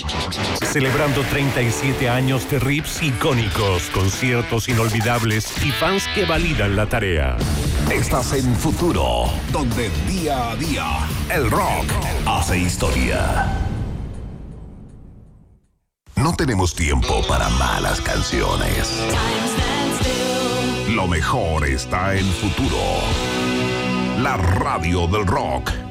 Celebrando 37 años de riffs icónicos, conciertos inolvidables y fans que validan la tarea. Estás en Futuro, donde día a día el rock hace historia. No tenemos tiempo para malas canciones. Lo mejor está en Futuro, la radio del rock.